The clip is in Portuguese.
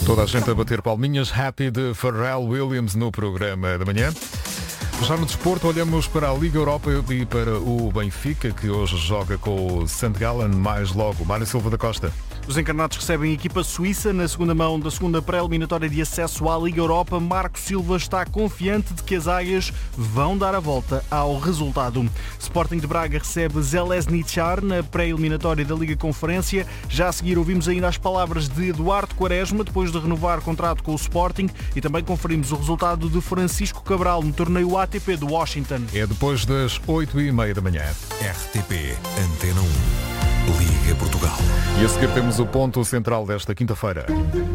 Toda a gente a bater palminhas. Happy de Pharrell Williams no programa da manhã. Já no desporto, olhamos para a Liga Europa e para o Benfica, que hoje joga com o St. Gallen, mais logo. Mário Silva da Costa. Os encarnados recebem a equipa suíça na segunda mão da segunda pré-eliminatória de acesso à Liga Europa. Marco Silva está confiante de que as águias vão dar a volta ao resultado. Sporting de Braga recebe Železničar na pré-eliminatória da Liga Conferência. Já a seguir ouvimos ainda as palavras de Eduardo Quaresma, depois de renovar contrato com o Sporting, e também conferimos o resultado de Francisco Cabral no torneio ATP de Washington. É depois das 8h30 da manhã. RTP Antena 1, Liga Portugal. E a seguir temos o ponto central desta quinta-feira.